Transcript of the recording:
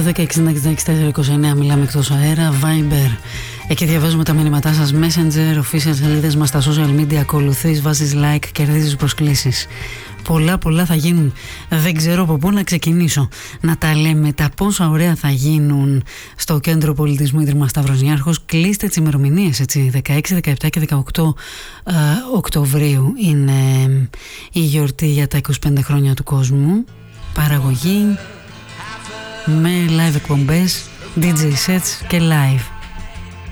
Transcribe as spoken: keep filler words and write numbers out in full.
δέκα εξήντα εξήντα τέσσερα είκοσι εννέα μιλάμε εκτός αέρα. Viber, εκεί διαβάζουμε τα μηνύματά σας. Messenger, official σελίδες μας στα social media. Ακολουθείς, βάζεις like, κερδίζεις προσκλήσεις. Πολλά πολλά θα γίνουν. Δεν ξέρω από πού να ξεκινήσω να τα λέμε τα πόσα ωραία θα γίνουν στο Κέντρο Πολιτισμού Ίδρυμα Σταύρος Νιάρχος. Κλείστε τις ημερομηνίες, έτσι. δεκαέξι, δεκαεπτά και δεκαοκτώ ε, Οκτωβρίου είναι η γιορτή για τα είκοσι πέντε χρόνια του κόσμου. Παραγωγή με live εκπομπές, ντι τζέι sets και live.